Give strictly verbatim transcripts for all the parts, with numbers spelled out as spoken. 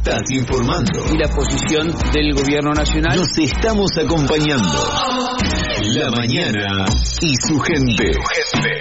estás informando. Y la posición del gobierno nacional. Nos estamos acompañando. La mañana y su gente. Su gente.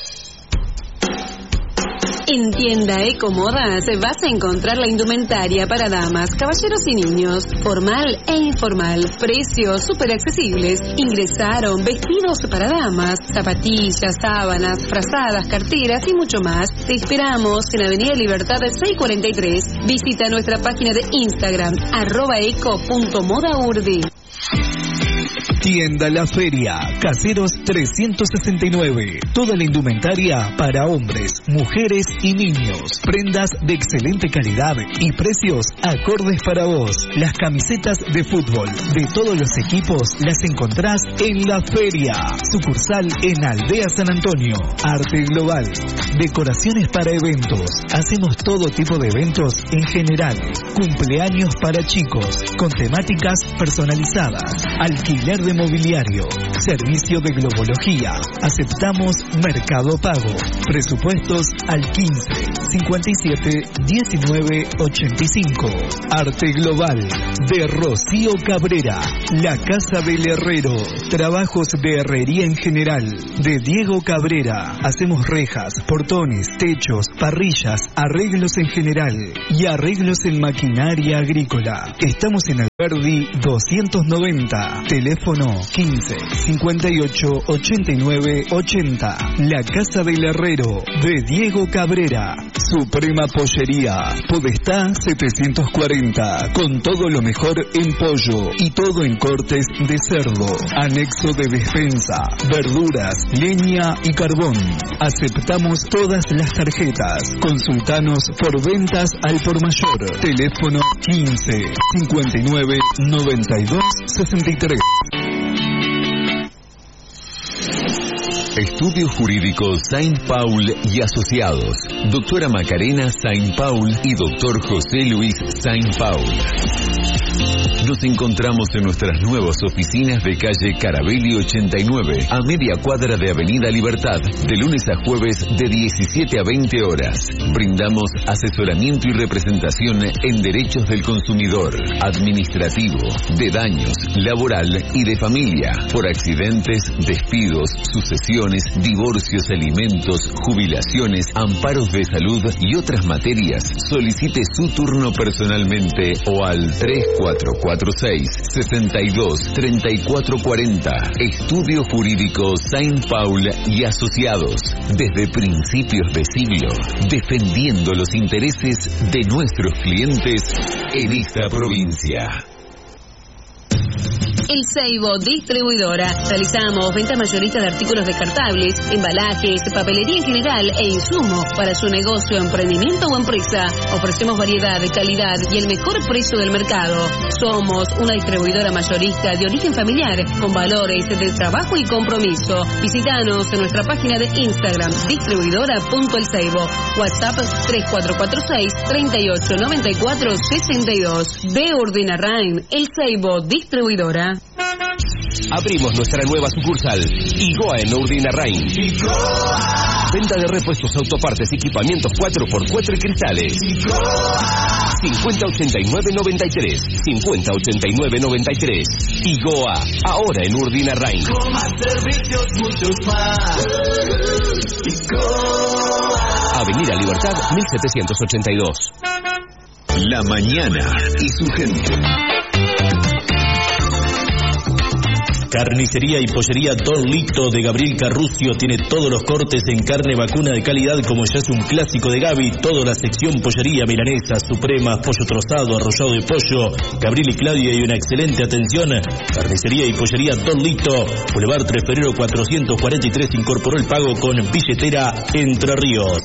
En Tienda Ecomodas vas a encontrar la indumentaria para damas, caballeros y niños, formal e informal, precios súper accesibles. Ingresaron vestidos para damas, zapatillas, sábanas, frazadas, carteras y mucho más. Te esperamos en Avenida Libertad seiscientos cuarenta y tres. Visita nuestra página de Instagram, arroba eco punto moda urdi. Tienda La Feria, Caseros trescientos sesenta y nueve. Toda la indumentaria para hombres, mujeres y niños. Prendas de excelente calidad y precios acordes para vos. Las camisetas de fútbol de todos los equipos las encontrás en La Feria. Sucursal en Aldea San Antonio. Arte Global. Decoraciones para eventos. Hacemos todo tipo de eventos en general. Cumpleaños para chicos, con temáticas personalizadas. Alquiler de mobiliario, servicio de globología, aceptamos Mercado Pago, presupuestos al quince, cincuenta y siete, diecinueve, ochenta y cinco. Arte Global, de Rocío Cabrera, La Casa del Herrero, trabajos de herrería en general, de Diego Cabrera, hacemos rejas, portones, techos, parrillas, arreglos en general y arreglos en maquinaria agrícola. Estamos en Alberdi doscientos noventa, teléfono quince, cincuenta y ocho, ochenta y nueve, ochenta. La Casa del Herrero, de Diego Cabrera. Suprema Pollería, Podestá setecientos cuarenta, con todo lo mejor en pollo y todo en cortes de cerdo. Anexo de despensa, verduras, leña y carbón. Aceptamos todas las tarjetas. Consultanos por ventas al por mayor. Teléfono quince, cincuenta y nueve, noventa y dos, sesenta y tres. Estudio Jurídico Saint Paul y Asociados. Doctora Macarena Saint Paul y Doctor José Luis Saint Paul. Nos encontramos en nuestras nuevas oficinas de calle Carabelli ochenta y nueve, a media cuadra de Avenida Libertad, de lunes a jueves de diecisiete a veinte horas. Brindamos asesoramiento y representación en derechos del consumidor, administrativo, de daños, laboral y de familia, por accidentes, despidos, sucesiones, divorcios, alimentos, jubilaciones, amparos de salud y otras materias. Solicite su turno personalmente o al tres cuatro cuatro seis, sesenta y dos, treinta y cuatro cuarenta. Estudio Jurídico Saint Paul y Asociados. Desde principios de siglo, defendiendo los intereses de nuestros clientes en esta provincia. El Seibo Distribuidora. Realizamos ventas mayoristas de artículos descartables, embalajes, papelería en general e insumo para su negocio, emprendimiento o empresa. Ofrecemos variedad, calidad y el mejor precio del mercado. Somos una distribuidora mayorista de origen familiar con valores de trabajo y compromiso. Visítanos en nuestra página de Instagram, distribuidora punto el seibo. WhatsApp tres cuatro cuatro seis, treinta y ocho, noventa y cuatro, sesenta y dos. De Urdinarrain, El Seibo Distribuidora. Abrimos nuestra nueva sucursal, Igoa en Urdinarrain. Venta de repuestos, autopartes, equipamientos cuatro por cuatro y cristales. cincuenta ochenta y nueve noventa y tres. cincuenta ochenta y nueve noventa y tres. Igoa, ahora en Urdinarrain. Con más servicios, muchos más. Igoa. Avenida Libertad mil setecientos ochenta y dos. La mañana y su gente. Carnicería y pollería Don Lito de Gabriel Carrucio tiene todos los cortes en carne vacuna de calidad, como ya es un clásico de Gaby. Toda la sección pollería, milanesa, suprema, pollo trozado, arrollado de pollo. Gabriel y Claudia y una excelente atención. Carnicería y pollería Don Lito, Boulevard tres de febrero cuatrocientos cuarenta y tres, incorporó el pago con billetera Entre Ríos.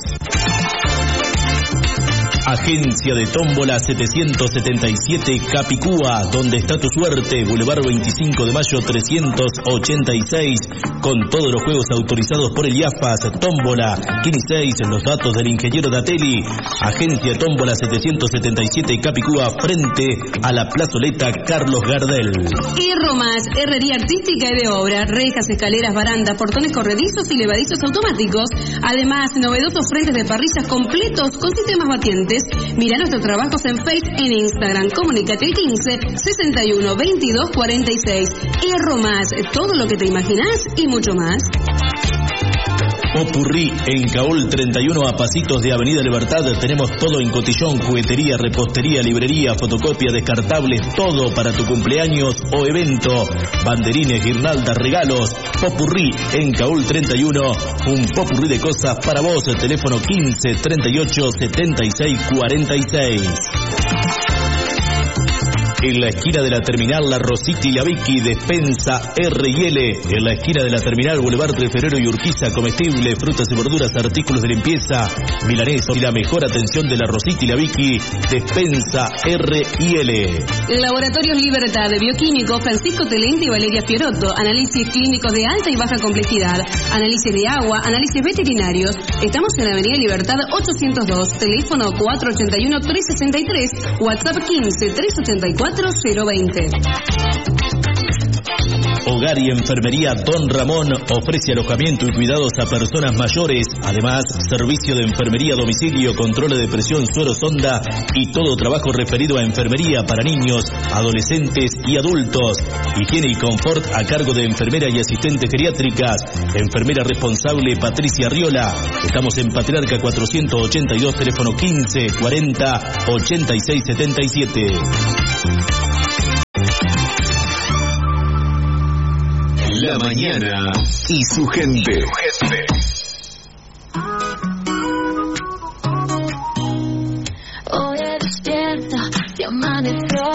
Agencia de Tómbola setecientos setenta y siete Capicúa, donde está tu suerte, Boulevard veinticinco de mayo trescientos ochenta y seis, con todos los juegos autorizados por el I A F A S. Tómbola, Kini seis, los datos del ingeniero Datelli. Agencia Tómbola setecientos setenta y siete Capicúa, frente a la plazoleta Carlos Gardel. Hierro Más, herrería artística y de obra, rejas, escaleras, barandas, portones corredizos y levadizos automáticos. Además, novedosos frentes de parrillas completos con sistemas batientes. ¿Entendés? Mirá nuestros trabajos en Facebook, en Instagram. Comunicate al quince, sesenta y uno, veintidós, cuarenta y seis. Erro Más, todo lo que te imaginás y mucho más. Popurrí en Caol treinta y uno, a pasitos de Avenida Libertad. Tenemos todo en cotillón, juguetería, repostería, librería, fotocopia, descartables, todo para tu cumpleaños o evento. Banderines, guirnaldas, regalos. Popurrí en Caol treinta y uno, un popurrí de cosas para vos. El teléfono quince, treinta y ocho, setenta y seis, cuarenta y seis. En la esquina de la terminal La Rosita y la Vicky, despensa R y L. En la esquina de la terminal Boulevard Tres Febrero y Urquiza, comestibles, frutas y verduras, artículos de limpieza, milanesa y la mejor atención de La Rosita y la Vicky, despensa R y L. Laboratorios Libertad, Bioquímico, Francisco Telente y Valeria Fiorotto. Análisis clínicos de alta y baja complejidad. Análisis de agua, análisis veterinarios. Estamos en Avenida Libertad ochocientos dos. Teléfono cuatro ocho uno, tres seis tres. WhatsApp quince, tres ochenta y cuatro, cero veinte. Hogar y Enfermería Don Ramón ofrece alojamiento y cuidados a personas mayores. Además, servicio de enfermería a domicilio, control de presión, suero, sonda y todo trabajo referido a enfermería para niños, adolescentes y adultos. Higiene y confort a cargo de enfermera y asistentes geriátricas. Enfermera responsable Patricia Riola. Estamos en Patriarca cuatrocientos ochenta y dos, teléfono quince, cuarenta, ochenta y seis, setenta y siete. La mañana y su gente. Hoy despierta, te amaneció.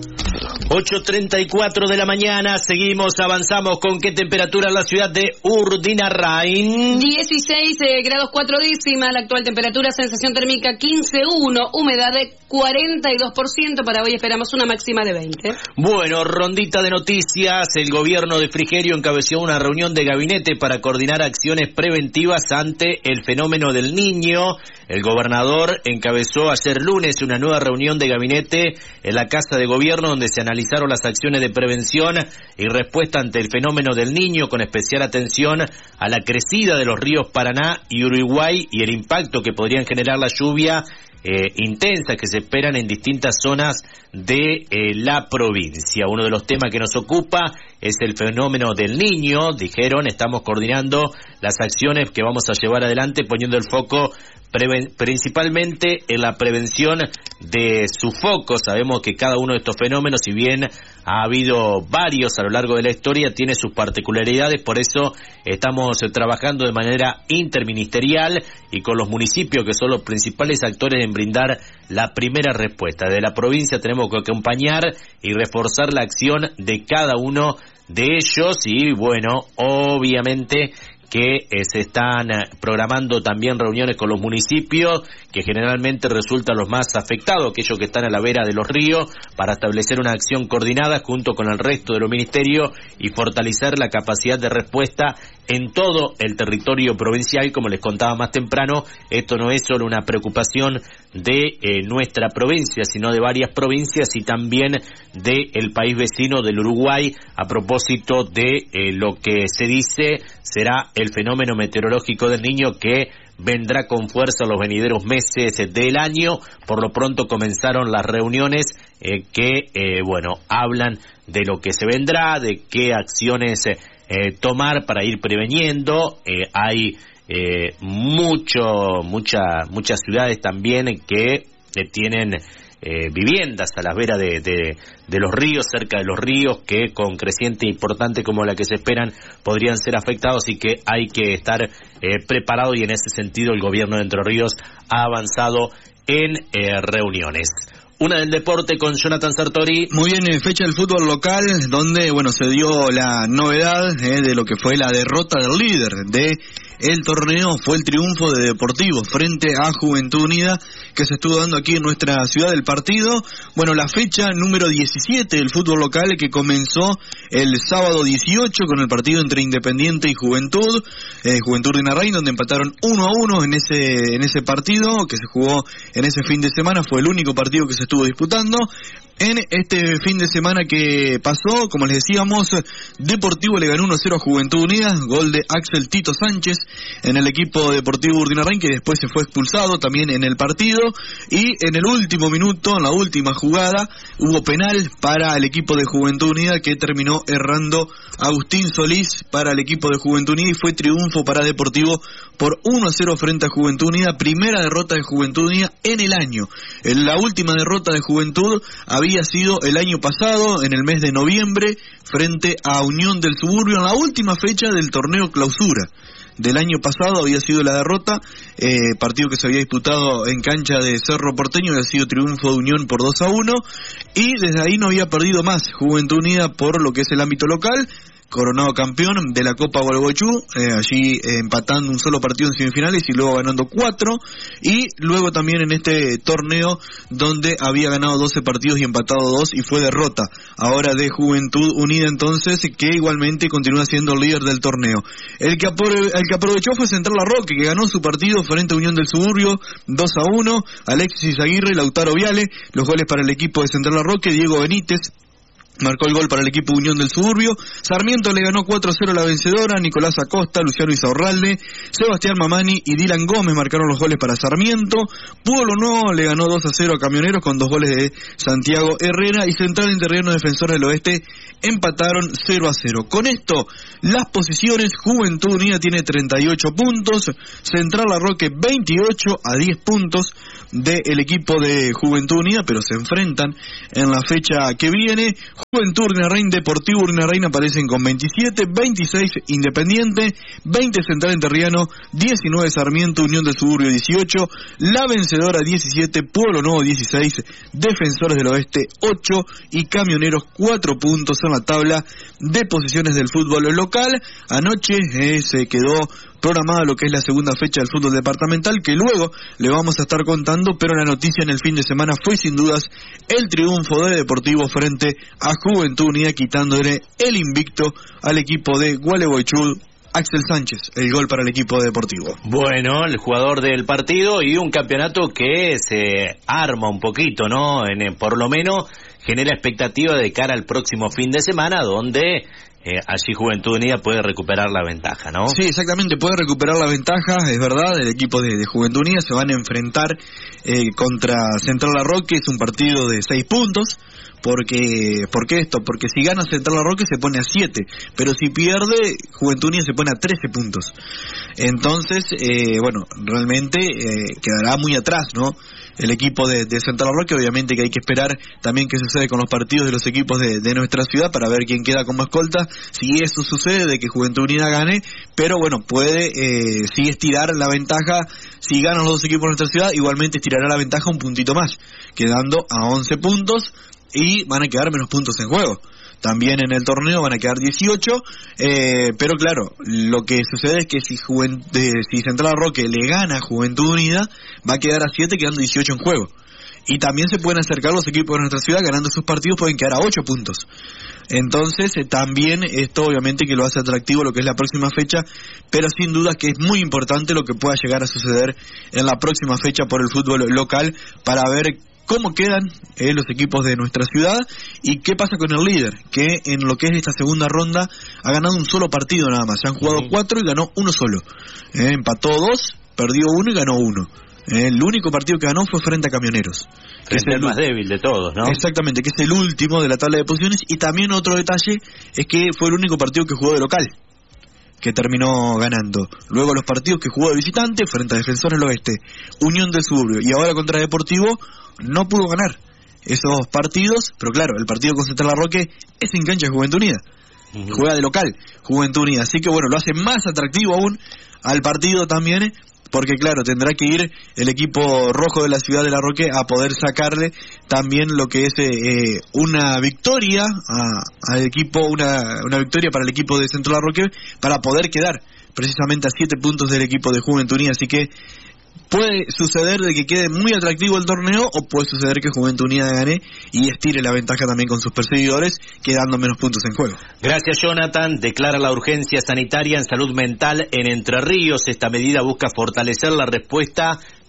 ocho treinta y cuatro de la mañana, seguimos, avanzamos. ¿Con qué temperatura en la ciudad de Urdinarrain? dieciséis eh, grados cuatro décimas, la actual temperatura, sensación térmica quince punto uno, humedad de cuarenta y dos por ciento, para hoy esperamos una máxima de veinte. Bueno, rondita de noticias. El gobierno de Frigerio encabezó una reunión de gabinete para coordinar acciones preventivas ante el fenómeno del Niño. El gobernador encabezó ayer lunes una nueva reunión de gabinete en la Casa de Gobierno, donde se analizaron las acciones de prevención y respuesta ante el fenómeno del Niño, con especial atención a la crecida de los ríos Paraná y Uruguay y el impacto que podrían generar la lluvia eh, intensa que se esperan en distintas zonas de eh, la provincia. Uno de los temas que nos ocupa es el fenómeno del Niño. Dijeron, estamos coordinando las acciones que vamos a llevar adelante, poniendo el foco Preven- principalmente en la prevención de su foco. Sabemos que cada uno de estos fenómenos, si bien ha habido varios a lo largo de la historia, tiene sus particularidades. Por eso estamos trabajando de manera interministerial y con los municipios, que son los principales actores en brindar la primera respuesta. De la provincia tenemos que acompañar y reforzar la acción de cada uno de ellos y, bueno, obviamente que eh, se están eh, programando también reuniones con los municipios, que generalmente resultan los más afectados, aquellos que están a la vera de los ríos, para establecer una acción coordinada junto con el resto de los ministerios y fortalecer la capacidad de respuesta en todo el territorio provincial. Como les contaba más temprano, esto no es solo una preocupación de eh, nuestra provincia, sino de varias provincias y también del país vecino del Uruguay, a propósito de eh, lo que se dice será el fenómeno meteorológico del Niño, que vendrá con fuerza los venideros meses del año. Por lo pronto comenzaron las reuniones eh, que, eh, bueno, hablan de lo que se vendrá, de qué acciones eh, tomar para ir preveniendo. Eh, hay eh, mucho, mucha, muchas ciudades también que eh, tienen Eh, viviendas a las veras de, de, de los ríos, cerca de los ríos, que con creciente importante como la que se esperan podrían ser afectados, y que hay que estar eh, preparado, y en ese sentido el gobierno de Entre Ríos ha avanzado en eh, reuniones. Una del deporte con Jonathan Sartori. Muy bien, eh, fecha del fútbol local, donde, bueno, se dio la novedad eh, de lo que fue la derrota del líder de el torneo. Fue el triunfo de Deportivo frente a Juventud Unida, que se estuvo dando aquí en nuestra ciudad. Del partido, bueno, la fecha número diecisiete del fútbol local, que comenzó el sábado dieciocho con el partido entre Independiente y Juventud, eh, Juventud de Narrain, donde empataron uno a uno en ese en ese partido que se jugó en ese fin de semana. Fue el único partido que se estuvo disputando. En este fin de semana que pasó, como les decíamos, Deportivo le ganó uno a cero a Juventud Unida, gol de Axel Tito Sánchez en el equipo Deportivo Urdinarrain, que después se fue expulsado también en el partido, y en el último minuto, en la última jugada, hubo penal para el equipo de Juventud Unida, que terminó errando Agustín Solís para el equipo de Juventud Unida, y fue triunfo para Deportivo por uno a cero frente a Juventud Unida, primera derrota de Juventud Unida en el año. En la última derrota de Juventud había había sido el año pasado, en el mes de noviembre, frente a Unión del Suburbio, en la última fecha del torneo clausura del año pasado había sido la derrota, eh, partido que se había disputado en cancha de Cerro Porteño, había sido triunfo de Unión por dos a uno, y desde ahí no había perdido más Juventud Unida por lo que es el ámbito local, coronado campeón de la Copa Gualeguaychú, eh, allí eh, empatando un solo partido en semifinales y luego ganando cuatro, y luego también en este torneo donde había ganado doce partidos y empatado dos, y fue derrota ahora de Juventud Unida, entonces, que igualmente continúa siendo el líder del torneo. El que, aprove- el que aprovechó fue Central Larroque, que ganó su partido frente a Unión del Suburbio dos a uno, Alexis Aguirre, Lautaro Viale, los goles para el equipo de Central Larroque, Diego Benítez marcó el gol para el equipo Unión del Suburbio. Sarmiento le ganó cuatro a cero a la vencedora, Nicolás Acosta, Luciano Isaurralde, Sebastián Mamani y Dylan Gómez marcaron los goles para Sarmiento. Pueblo Nuevo le ganó dos a cero a Camioneros con dos goles de Santiago Herrera, y Central Entrerriano Defensor del Oeste empataron cero a cero. Con esto, las posiciones: Juventud Unida tiene treinta y ocho puntos, Central Larroque veintiocho a diez puntos del equipo de Juventud Unida, pero se enfrentan en la fecha que viene. Juventud Urdinarrain, Deportivo Urdinarrain aparecen con veintisiete, veintiséis Independiente, veinte Central Entrerriano, diecinueve Sarmiento, Unión del Suburbio dieciocho, La Vencedora diecisiete, Pueblo Nuevo dieciséis, Defensores del Oeste ocho y Camioneros cuatro puntos en la tabla de posiciones del fútbol local. Anoche eh, se quedó programada lo que es la segunda fecha del fútbol departamental, que luego le vamos a estar contando, pero la noticia en el fin de semana fue sin dudas el triunfo de Deportivo frente a Juventud Unida, quitándole el invicto al equipo de Gualeguaychú. Axel Sánchez, el gol para el equipo de Deportivo. Bueno, el jugador del partido, y un campeonato que se arma un poquito, ¿no? En, por lo menos genera expectativa de cara al próximo fin de semana, donde Eh, allí Juventud Unida puede recuperar la ventaja, ¿no? Sí, exactamente, puede recuperar la ventaja, es verdad. El equipo de, de Juventud Unida se van a enfrentar eh, contra Central Larroque, es un partido de seis puntos. Porque, ¿por qué esto? Porque si gana Central Larroque se pone a siete, pero si pierde Juventud Unida se pone a trece puntos. Entonces, eh, bueno, realmente eh, quedará muy atrás, ¿no? El equipo de, de Central Larroque, obviamente que hay que esperar también qué sucede con los partidos de los equipos de, de nuestra ciudad para ver quién queda como escolta. Si eso sucede, de que Juventud Unida gane, pero bueno, puede eh, sí estirar la ventaja. Si ganan los dos equipos de nuestra ciudad, igualmente estirará la ventaja un puntito más, quedando a once puntos, y van a quedar menos puntos en juego. También en el torneo van a quedar dieciocho, eh, pero claro, lo que sucede es que si, Juvent- eh, si Central Larroque le gana a Juventud Unida, va a quedar a siete, quedando dieciocho en juego. Y también se pueden acercar los equipos de nuestra ciudad, ganando sus partidos pueden quedar a ocho puntos. Entonces, eh, también esto obviamente que lo hace atractivo lo que es la próxima fecha, pero sin duda que es muy importante lo que pueda llegar a suceder en la próxima fecha por el fútbol local, para ver cómo quedan eh, los equipos de nuestra ciudad y qué pasa con el líder, que en lo que es esta segunda ronda ha ganado un solo partido nada más. Se han jugado cuatro y ganó uno solo. Eh, empató dos, perdió uno y ganó uno. Eh, el único partido que ganó fue frente a Camioneros, que es el más débil de todos, ¿no? Exactamente, que es el último de la tabla de posiciones. Y también otro detalle es que fue el único partido que jugó de local, que terminó ganando. Luego los partidos que jugó de visitante, frente a Defensores del Oeste, Unión del Suburbio y ahora contra Deportivo, no pudo ganar esos partidos. Pero claro, el partido con Central Larroque es en cancha de Juventud Unida, uh-huh. Juega de local Juventud Unida, así que bueno, lo hace más atractivo aún al partido también, porque claro, tendrá que ir el equipo rojo de la ciudad de Larroque a poder sacarle también lo que es eh, una victoria a, al equipo, una, una victoria para el equipo de Central Larroque, para poder quedar precisamente a siete puntos del equipo de Juventud Unida. Así que puede suceder de que quede muy atractivo el torneo, o puede suceder que Juventud Unida gane y estire la ventaja también con sus perseguidores, quedando menos puntos en juego. Gracias, Jonathan. Declara la urgencia sanitaria en salud mental en Entre Ríos. Esta medida busca fortalecer la respuesta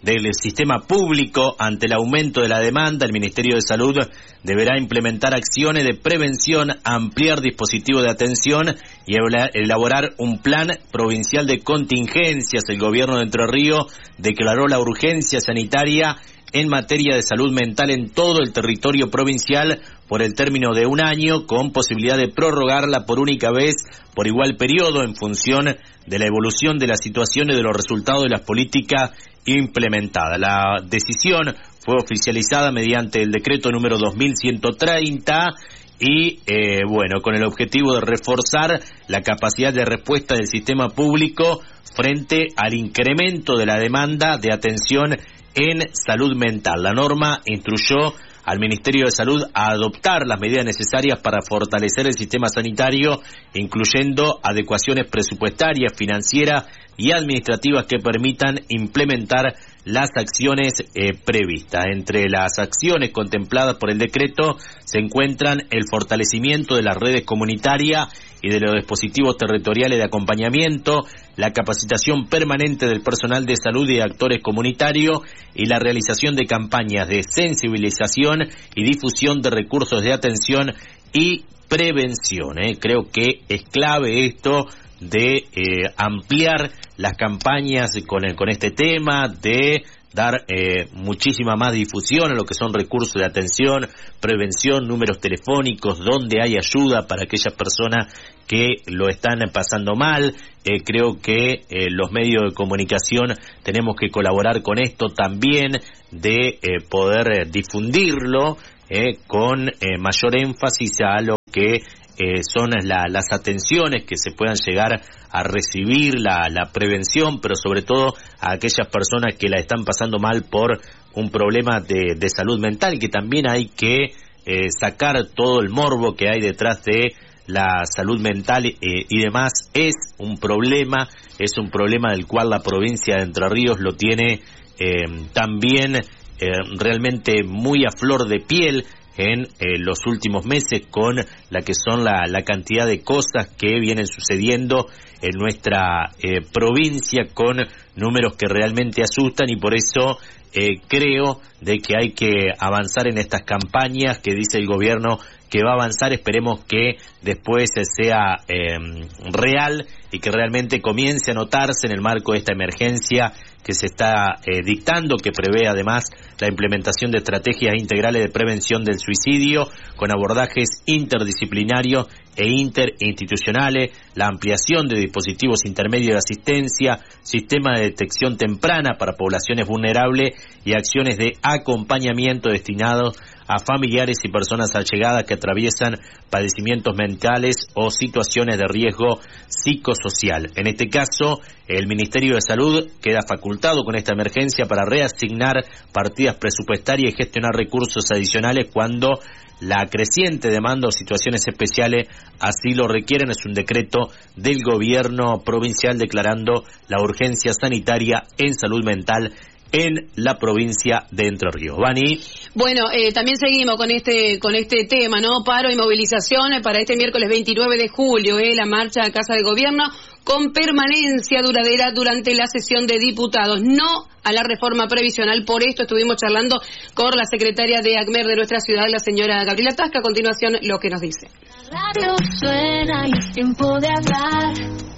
del sistema público. Ante el aumento de la demanda, el Ministerio de Salud deberá implementar acciones de prevención, ampliar dispositivos de atención y elaborar un plan provincial de contingencias. El gobierno de Entre Ríos declaró la urgencia sanitaria en materia de salud mental en todo el territorio provincial por el término de un año, con posibilidad de prorrogarla por única vez por igual periodo en función de la evolución de la situación y de los resultados de las políticas implementadas. La decisión fue oficializada mediante el decreto número dos mil ciento treinta y, eh, bueno, con el objetivo de reforzar la capacidad de respuesta del sistema público frente al incremento de la demanda de atención en salud mental. La norma instruyó al Ministerio de Salud a adoptar las medidas necesarias para fortalecer el sistema sanitario, incluyendo adecuaciones presupuestarias, financieras y administrativas que permitan implementar las acciones eh, previstas. Entre las acciones contempladas por el decreto se encuentran el fortalecimiento de las redes comunitarias y de los dispositivos territoriales de acompañamiento, la capacitación permanente del personal de salud y de actores comunitarios y la realización de campañas de sensibilización y difusión de recursos de atención y prevención. ¿eh? Creo que es clave esto de eh, ampliar las campañas con, el, con este tema, de dar eh, muchísima más difusión a lo que son recursos de atención, prevención, números telefónicos, donde hay ayuda para aquellas personas que lo están pasando mal. Eh, creo que eh, los medios de comunicación tenemos que colaborar con esto también, de eh, poder eh, difundirlo eh, con eh, mayor énfasis a lo que Eh, son la, las atenciones que se puedan llegar a recibir, la, la prevención, pero sobre todo a aquellas personas que la están pasando mal por un problema de, de salud mental, que también hay que eh, sacar todo el morbo que hay detrás de la salud mental eh, y demás. Es un problema, es un problema del cual la provincia de Entre Ríos lo tiene eh, también eh, realmente muy a flor de piel en eh, los últimos meses, con la que son la, la cantidad de cosas que vienen sucediendo en nuestra eh, provincia, con números que realmente asustan, y por eso eh, creo de que hay que avanzar en estas campañas que dice el gobierno que va a avanzar. Esperemos que después sea eh, real y que realmente comience a notarse en el marco de esta emergencia que se está eh, dictando, que prevé además la implementación de estrategias integrales de prevención del suicidio con abordajes interdisciplinarios e interinstitucionales, la ampliación de dispositivos intermedios de asistencia, sistema de detección temprana para poblaciones vulnerables y acciones de acompañamiento destinados a familiares y personas allegadas que atraviesan padecimientos mentales o situaciones de riesgo psicosocial. En este caso, el Ministerio de Salud queda facultado con esta emergencia para reasignar partidas presupuestarias y gestionar recursos adicionales cuando la creciente demanda o situaciones especiales así lo requieren. Es un decreto del gobierno provincial declarando la urgencia sanitaria en salud mental en la provincia de Entre Ríos. Vani. Bueno, eh, también seguimos con este con este tema, ¿no? Paro y movilización para este miércoles veintinueve de julio, eh, la marcha a Casa de Gobierno con permanencia duradera durante la sesión de diputados, no a la reforma previsional. Por esto estuvimos charlando con la secretaria de ACMER de nuestra ciudad, la señora Gabriela Tasca. A continuación, lo que nos dice. La radio suena y es tiempo de hablar.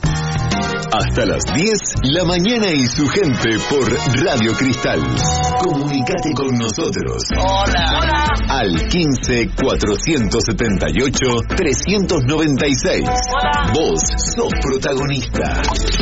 Hasta las diez, la mañana y su gente por Radio Cristal. Comunicate con nosotros. Hola. Hola. Al quince, cuatrocientos setenta y ocho, trescientos noventa y seis. Hola. Vos sos protagonista.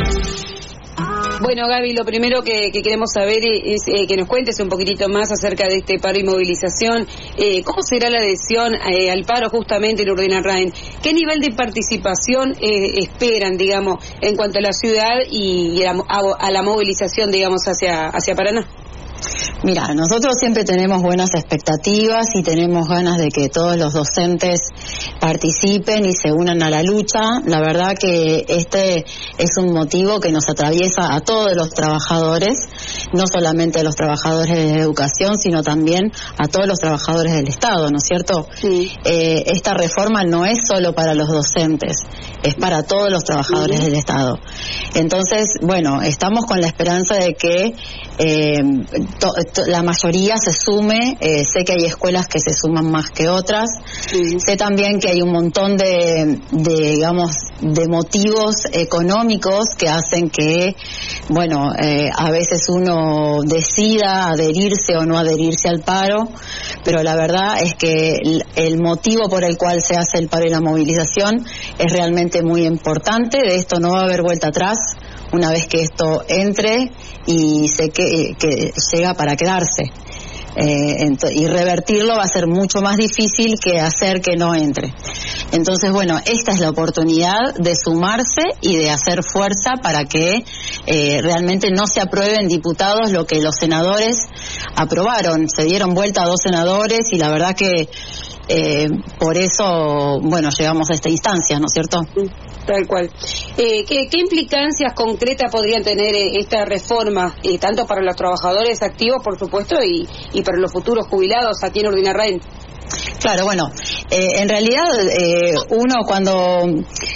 Bueno, Gaby, lo primero que, que queremos saber es eh, que nos cuentes un poquitito más acerca de este paro y movilización. Eh, ¿Cómo será la adhesión eh, al paro justamente en Urdinarrain? ¿Qué nivel de participación eh, esperan, digamos, en cuanto a la ciudad y a, a, a la movilización, digamos, hacia, hacia Paraná? Mira, nosotros siempre tenemos buenas expectativas y tenemos ganas de que todos los docentes participen y se unan a la lucha. La verdad que este es un motivo que nos atraviesa a todos los trabajadores, no solamente a los trabajadores de la educación, sino también a todos los trabajadores del Estado, ¿no es cierto? Sí. Eh, esta reforma no es solo para los docentes, es para todos los trabajadores sí. del Estado. Entonces, bueno, estamos con la esperanza de que eh, to, to, la mayoría se sume. Eh, sé que hay escuelas que se suman más que otras. Sí. Sé también que hay un montón de, de, digamos, de motivos económicos que hacen que, bueno, eh, a veces uno decida adherirse o no adherirse al paro, pero la verdad es que el, el motivo por el cual se hace el paro y la movilización es realmente muy importante. De esto no va a haber vuelta atrás una vez que esto entre y sé que, que llega para quedarse. Eh, y revertirlo va a ser mucho más difícil que hacer que no entre. Entonces, bueno, esta es la oportunidad de sumarse y de hacer fuerza para que eh, realmente no se aprueben diputados lo que los senadores aprobaron. Se dieron vuelta a dos senadores y la verdad que eh, por eso, bueno, llegamos a esta instancia, ¿no es cierto? Tal cual. Eh, ¿qué, ¿Qué implicancias concretas podrían tener eh, esta reforma, eh, tanto para los trabajadores activos, por supuesto, y, y para los futuros jubilados aquí en Urdinarrain? Claro, bueno, eh, en realidad eh, uno cuando...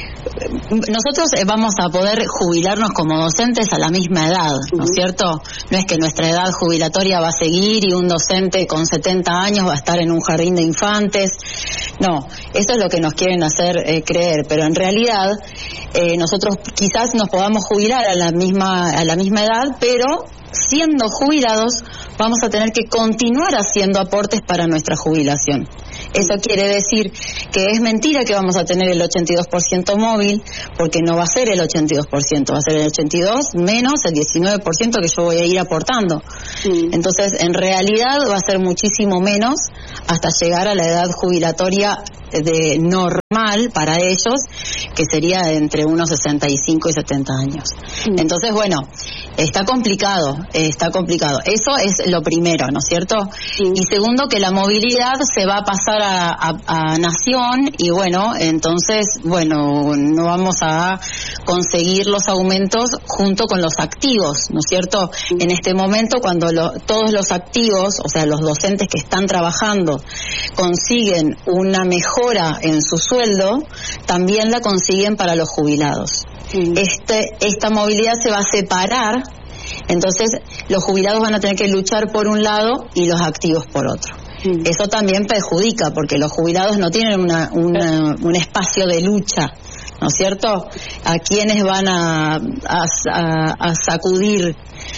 Nosotros vamos a poder jubilarnos como docentes a la misma edad, ¿no es cierto? No es que nuestra edad jubilatoria va a seguir y un docente con setenta años va a estar en un jardín de infantes. No, eso es lo que nos quieren hacer eh, creer, pero en realidad eh, nosotros quizás nos podamos jubilar a la misma a la misma edad, pero siendo jubilados vamos a tener que continuar haciendo aportes para nuestra jubilación. Eso quiere decir que es mentira que vamos a tener el ochenta y dos por ciento móvil, porque no va a ser el ochenta y dos por ciento, va a ser el ochenta y dos por ciento menos el diecinueve por ciento que yo voy a ir aportando. Sí. Entonces, en realidad va a ser muchísimo menos hasta llegar a la edad jubilatoria de normal para ellos, que sería entre unos sesenta y cinco y setenta años. Sí. Entonces, bueno, está complicado, está complicado. Eso es lo primero, ¿no es cierto? Sí. Y segundo, que la movilidad se va a pasar a, a, a nación y bueno, entonces, bueno, no vamos a conseguir los aumentos junto con los activos, ¿no es cierto? Sí. En este momento, cuando lo, todos los activos, o sea, los docentes que están trabajando, consiguen una mejora en su sueldo, también la consiguen para los jubilados. Sí. Este, esta movilidad se va a separar, entonces los jubilados van a tener que luchar por un lado y los activos por otro. Sí. Eso también perjudica, porque los jubilados no tienen una, una, un espacio de lucha, ¿no es cierto? ¿A quiénes van a, a, a, a sacudir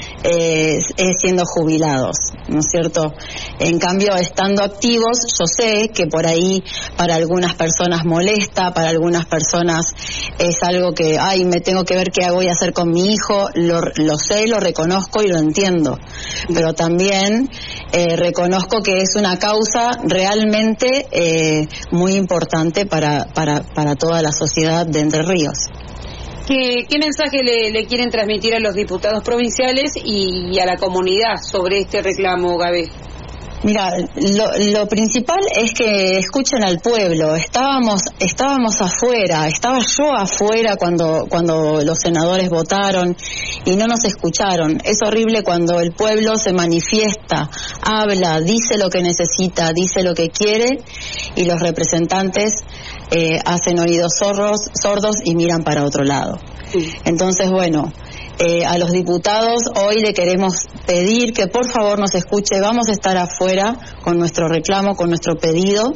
eh, siendo jubilados, ¿no es cierto? En cambio, estando activos, yo sé que por ahí para algunas personas molesta, para algunas personas es algo que, ay, me tengo que ver qué voy a hacer con mi hijo, lo, lo sé, lo reconozco y lo entiendo, pero también eh, reconozco que es una causa realmente eh, muy importante para, para, para toda la sociedad de Entre Ríos. ¿Qué, qué mensaje le, le quieren transmitir a los diputados provinciales y, y a la comunidad sobre este reclamo, Gaby? Mira, lo, lo principal es que escuchen al pueblo. Estábamos, estábamos afuera, estaba yo afuera cuando, cuando los senadores votaron y no nos escucharon. Es horrible cuando el pueblo se manifiesta, habla, dice lo que necesita, dice lo que quiere y los representantes eh, hacen oídos sordos, sordos y miran para otro lado. Sí. Entonces, bueno, Eh, a los diputados hoy le queremos pedir que por favor nos escuche. Vamos a estar afuera con nuestro reclamo, con nuestro pedido,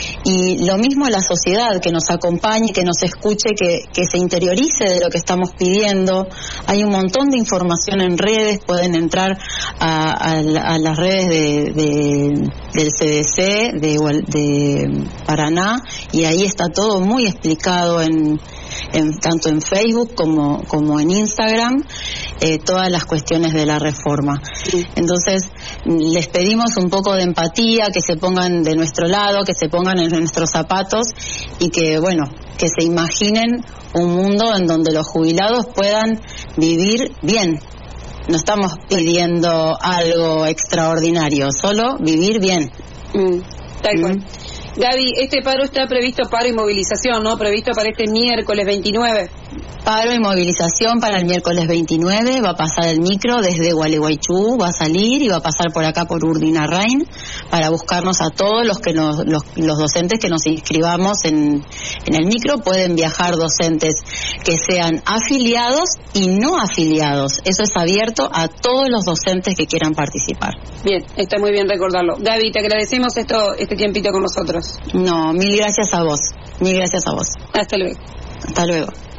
y lo mismo a la sociedad, que nos acompañe, que nos escuche, que, que se interiorice de lo que estamos pidiendo. Hay un montón de información en redes, pueden entrar a, a, a las redes de, de, del C D C de, de Paraná, y ahí está todo muy explicado en En, tanto en Facebook como, como en Instagram, eh, todas las cuestiones de la reforma. Sí. Entonces, les pedimos un poco de empatía, que se pongan de nuestro lado, que se pongan en nuestros zapatos y que, bueno, que se imaginen un mundo en donde los jubilados puedan vivir bien, no estamos pidiendo algo extraordinario, solo vivir bien. Mm, tal Mm. cual. Gaby, este paro está previsto, paro y movilización, ¿no? Previsto para este miércoles veintinueve. Paro y movilización para el miércoles veintinueve, va a pasar el micro desde Gualeguaychú, va a salir y va a pasar por acá por Urdinarrain para buscarnos a todos los que nos, los, los docentes que nos inscribamos en, en el micro. Pueden viajar docentes que sean afiliados y no afiliados. Eso es abierto a todos los docentes que quieran participar. Bien, está muy bien recordarlo. Gaby, te agradecemos esto, este tiempito con nosotros. No, mil gracias a vos, mil gracias a vos. Hasta luego. Hasta luego.